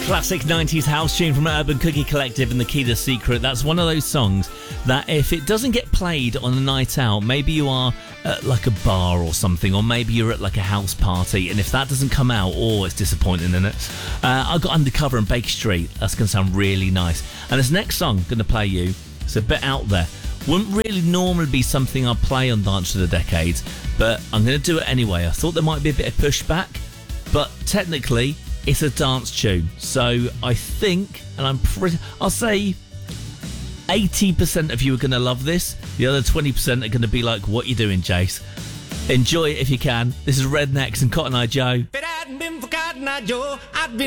Classic 90s house tune from Urban Cookie Collective and The Key to Secret. That's one of those songs that if it doesn't get played on a night out, maybe you are at like a bar or something, or maybe you're at like a house party, and if that doesn't come out, it's disappointing, isn't it? I got Undercover and Baker Street. That's going to sound really nice. And this next song I'm going to play you, it's a bit out there. Wouldn't really normally be something I'd play on Dance to the Decades, but I'm going to do it anyway. I thought there might be a bit of pushback, but technically it's a dance tune. So I think, and I'll say 80% of you are going to love this. The other 20% are going to be like, what you doing, Jace? Enjoy it if you can. This is Rednecks and Cotton Eye Joe. If it hadn't been for Cotton Eye Joe, I'd be